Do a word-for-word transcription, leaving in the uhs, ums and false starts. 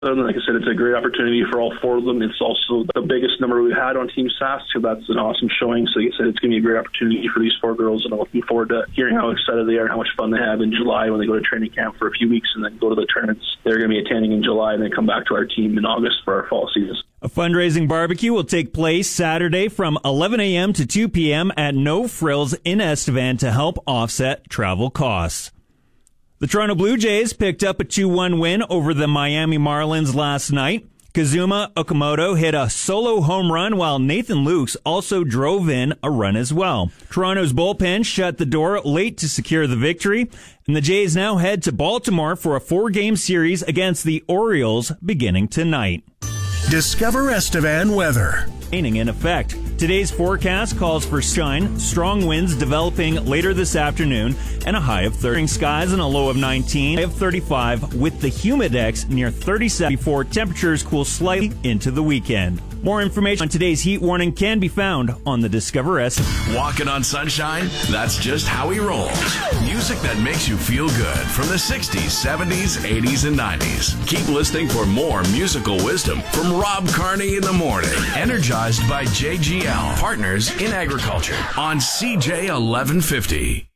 And like I said, it's a great opportunity for all four of them. It's also the biggest number we've had on Team Sask, so that's an awesome showing. So like I said, it's going to be a great opportunity for these four girls, and I'm looking forward to hearing how excited they are and how much fun they have in July when they go to training camp for a few weeks and then go to the tournaments they're going to be attending in July, and then come back to our team in August for our fall season. A fundraising barbecue will take place Saturday from eleven a.m. to two p.m. at No Frills in Estevan to help offset travel costs. The Toronto Blue Jays picked up a two one win over the Miami Marlins last night. Kazuma Okamoto hit a solo home run while Nathan Lukes also drove in a run as well. Toronto's bullpen shut the door late to secure the victory, and the Jays now head to Baltimore for a four-game series against the Orioles beginning tonight. Discover Estevan weather. Raining in effect. Today's forecast calls for sunshine, strong winds developing later this afternoon, and a high of thirty. Skies and a low of nineteen, high of thirty-five, with the humidex near thirty-seven before temperatures cool slightly into the weekend. More information on today's heat warning can be found on the Discover S. Walking on sunshine? That's just how he rolls. Music that makes you feel good from the sixties, seventies, eighties, and nineties. Keep listening for more musical wisdom from Rob Carney in the morning. Energized by J G L, Partners in Agriculture on C J eleven fifty.